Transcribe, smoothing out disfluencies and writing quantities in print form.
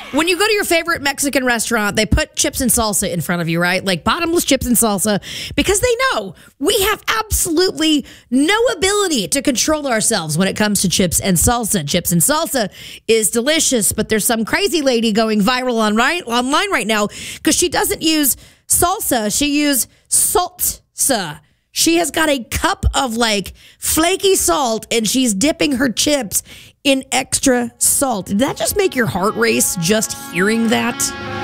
When you go to your favorite Mexican restaurant, they put chips and salsa in front of you, right? Like bottomless chips and salsa, because they know we have absolutely no ability to control ourselves when it comes to chips and salsa. Chips and salsa is delicious, but there's some crazy lady going viral online right now because she doesn't use salsa. She uses salsa. She has got a cup of like flaky salt and she's dipping her chips in extra salt. Did that just make your heart race just hearing that?